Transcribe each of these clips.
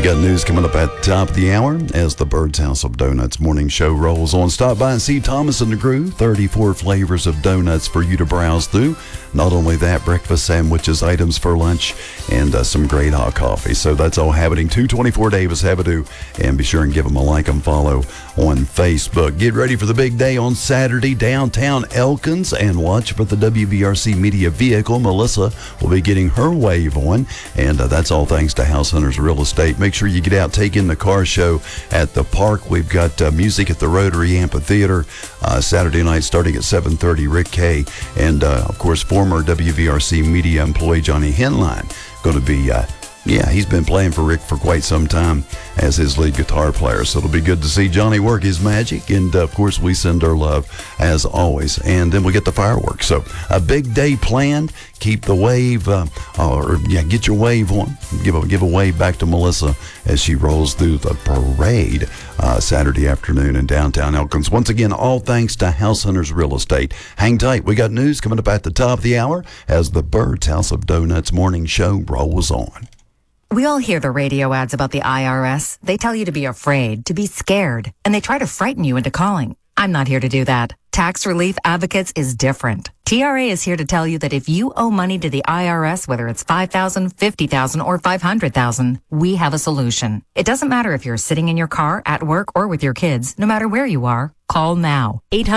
We got news coming up at the top of the hour as the Bird's House of Donuts morning show rolls on. Stop by and see Thomas and the crew. 34 flavors of donuts for you to browse through. Not only that, breakfast sandwiches, items for lunch, and some great hot coffee. So that's all happening. 224 Davis Avenue. And be sure and give them a like and follow on Facebook. Get ready for the big day on Saturday, downtown Elkins, and watch for the WVRC media vehicle. Melissa will be getting her wave on, and that's all thanks to House Hunters Real Estate. Make sure you get out, take in the car show at the park. We've got music at the Rotary Amphitheater Saturday night starting at 7:30. Rick Kay and, of course, former WVRC media employee Johnny Henline going to be he's been playing for Rick for quite some time as his lead guitar player. So it'll be good to see Johnny work his magic. And, of course, we send our love as always. And then we get the fireworks. So a big day planned. Keep the wave, get your wave on. Give a wave back to Melissa as she rolls through the parade Saturday afternoon in downtown Elkins. Once again, all thanks to House Hunters Real Estate. Hang tight. We got news coming up at the top of the hour as the Bird's House of Donuts morning show rolls on. We all hear the radio ads about the IRS. They tell you to be afraid, to be scared, and they try to frighten you into calling. I'm not here to do that. Tax Relief Advocates is different. TRA is here to tell you that if you owe money to the IRS, whether it's $5,000, $50,000, or $500,000, we have a solution. It doesn't matter if you're sitting in your car, at work, or with your kids. No matter where you are, call now.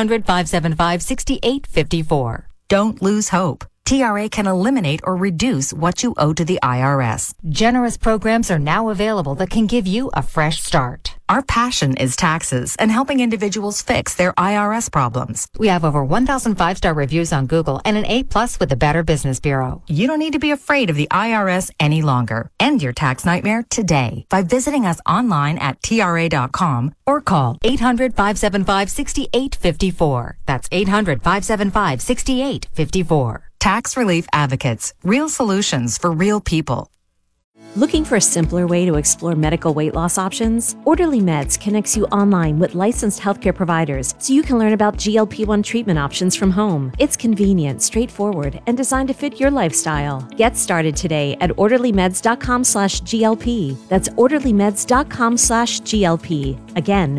800-575-6854. Don't lose hope. TRA can eliminate or reduce what you owe to the IRS. Generous programs are now available that can give you a fresh start. Our passion is taxes and helping individuals fix their IRS problems. We have over 1,000 5-star reviews on Google and an A+ with the Better Business Bureau. You don't need to be afraid of the IRS any longer. End your tax nightmare today by visiting us online at TRA.com or call 800-575-6854. That's 800-575-6854. Tax Relief Advocates. Real solutions for real people. Looking for a simpler way to explore medical weight loss options? Orderly Meds connects you online with licensed healthcare providers so you can learn about GLP-1 treatment options from home. It's convenient, straightforward, and designed to fit your lifestyle. Get started today at orderlymeds.com/GLP. That's orderlymeds.com/GLP. Again,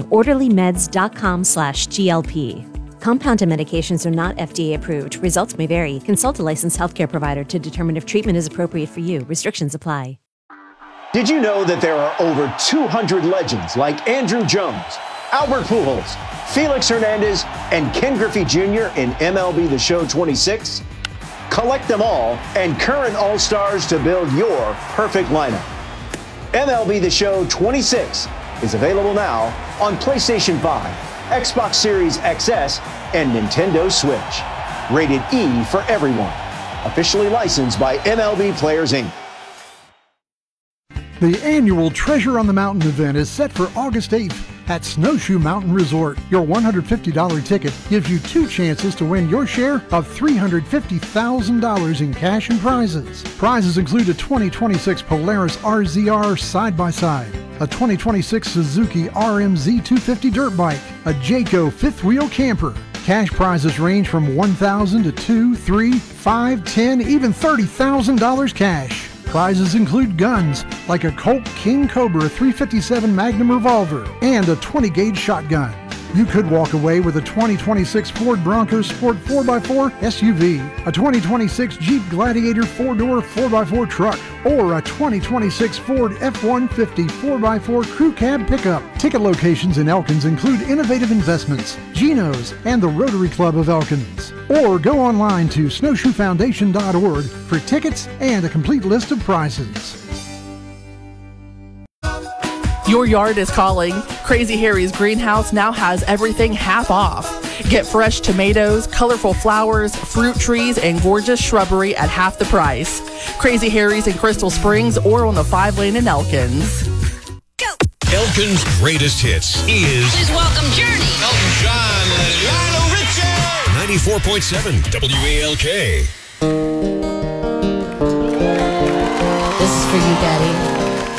orderlymeds.com/GLP. Compounded medications are not FDA approved. Results may vary. Consult a licensed healthcare provider to determine if treatment is appropriate for you. Restrictions apply. Did you know that there are over 200 legends like Andrew Jones, Albert Pujols, Felix Hernandez, and Ken Griffey Jr. in MLB The Show 26? Collect them all and current All-Stars to build your perfect lineup. MLB The Show 26 is available now on PlayStation 5, Xbox Series XS, and Nintendo Switch. Rated E for everyone. Officially licensed by MLB Players, Inc. The annual Treasure on the Mountain event is set for August 8th at Snowshoe Mountain Resort. Your $150 ticket gives you 2 chances to win your share of $350,000 in cash and prizes. Prizes include a 2026 Polaris RZR side-by-side, a 2026 Suzuki RMZ 250 dirt bike, a Jayco 5th wheel camper. Cash prizes range from $1,000 to $2,000, $3,000, $5,000, $10,000, even $30,000 cash. Prizes include guns like a Colt King Cobra 357 Magnum revolver and a 20-gauge shotgun. You could walk away with a 2026 Ford Bronco Sport 4x4 SUV, a 2026 Jeep Gladiator 4-door 4x4 truck, or a 2026 Ford F-150 4x4 crew cab pickup. Ticket locations in Elkins include Innovative Investments, Geno's, and the Rotary Club of Elkins. Or go online to snowshoefoundation.org for tickets and a complete list of prizes. Your yard is calling. Crazy Harry's Greenhouse now has everything half off. Get fresh tomatoes, colorful flowers, fruit trees, and gorgeous shrubbery at half the price. Crazy Harry's in Crystal Springs or on the 5-lane in Elkins. Go! Elkins' greatest hits is... Please welcome Journey. Elton John and Lionel Richie. 94.7 WALK. This is for you, Daddy.